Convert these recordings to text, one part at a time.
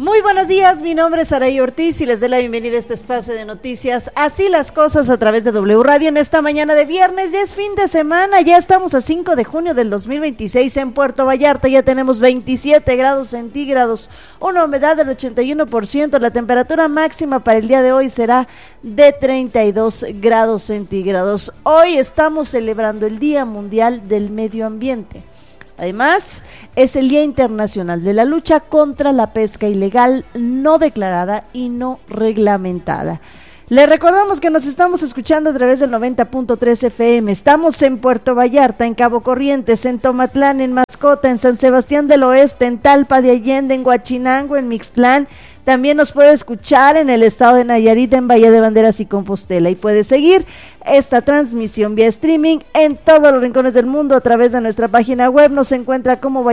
Muy buenos días, mi nombre es Saray Ortiz y les doy la bienvenida a este espacio de noticias. Así las cosas a través de W Radio en esta mañana de viernes. Ya es fin de semana, ya estamos a 5 de junio del 2026 en Puerto Vallarta. Ya tenemos 27 grados centígrados, una humedad del 81%. La temperatura máxima para el día de hoy será de 32 grados centígrados. Hoy estamos celebrando el Día Mundial del Medio Ambiente. Además, es el Día Internacional de la Lucha contra la Pesca Ilegal no declarada y no reglamentada. Les recordamos que nos estamos escuchando a través del 90.3 FM. Estamos en Puerto Vallarta, en Cabo Corrientes, en Tomatlán, en Mascota, en San Sebastián del Oeste, en Talpa de Allende, en Huachinango, en Mixtlán. También nos puede escuchar en el estado de Nayarit, en Bahía de Banderas y Compostela. Y puede seguir esta transmisión vía streaming en todos los rincones del mundo a través de nuestra página web. Nos encuentra como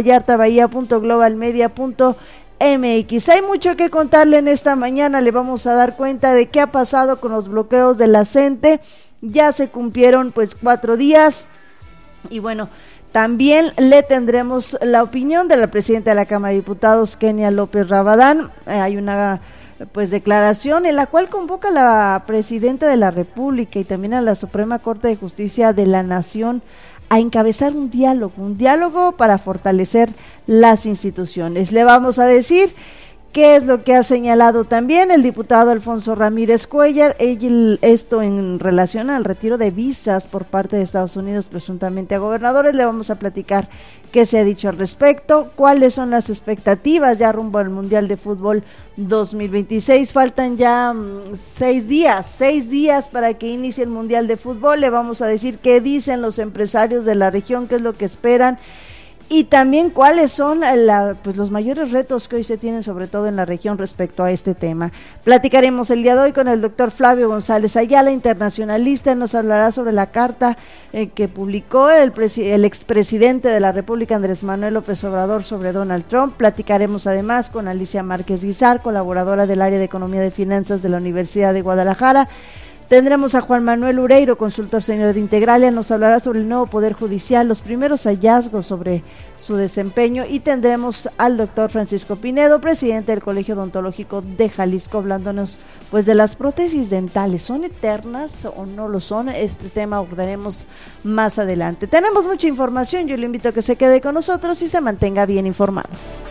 vallartabahía.globalmedia.mx. Hay mucho que contarle en esta mañana. Le vamos a dar cuenta de qué ha pasado con los bloqueos de la CENTE. Ya se cumplieron 4 días. Y bueno, también le tendremos la opinión de la presidenta de la Cámara de Diputados, Kenia López Rabadán. Hay una declaración en la cual convoca a la presidenta de la República y también a la Suprema Corte de Justicia de la Nación a encabezar un diálogo para fortalecer las instituciones. Le vamos a decir qué es lo que ha señalado también el diputado Alfonso Ramírez Cuellar, esto en relación al retiro de visas por parte de Estados Unidos presuntamente a gobernadores. Le vamos a platicar qué se ha dicho al respecto, cuáles son las expectativas ya rumbo al Mundial de Fútbol 2026. Faltan ya 6 días para que inicie el Mundial de Fútbol. Le vamos a decir qué dicen los empresarios de la región, qué es lo que esperan, y también cuáles son los mayores retos que hoy se tienen, sobre todo en la región, respecto a este tema. Platicaremos el día de hoy con el doctor Flavio González Ayala, internacionalista. Nos hablará sobre la carta que publicó el expresidente de la República, Andrés Manuel López Obrador, sobre Donald Trump. Platicaremos además con Alicia Márquez Guizar, colaboradora del área de Economía y Finanzas de la Universidad de Guadalajara. Tendremos a Juan Manuel Ureiro, consultor senior de Integralia. Nos hablará sobre el nuevo Poder Judicial, los primeros hallazgos sobre su desempeño, y tendremos al doctor Francisco Pinedo, presidente del Colegio Odontológico de Jalisco, hablándonos de las prótesis dentales. ¿Son eternas o no lo son? Este tema abordaremos más adelante. Tenemos mucha información, yo le invito a que se quede con nosotros y se mantenga bien informado.